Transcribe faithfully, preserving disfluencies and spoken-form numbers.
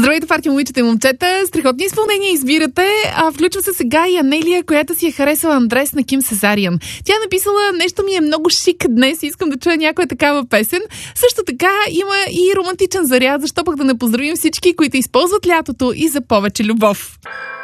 Здравейте, парти, момичета и момчета! Страхотни изпълнения избирате. А, включва се сега и Анелия, която си е харесала Андрес на Ким Сезариан. Тя е написала: нещо ми е много шик днес, искам да чуя някоя такава песен. Също така има и романтичен заряд, защо пък да не поздравим всички, които използват лятото и за повече любов.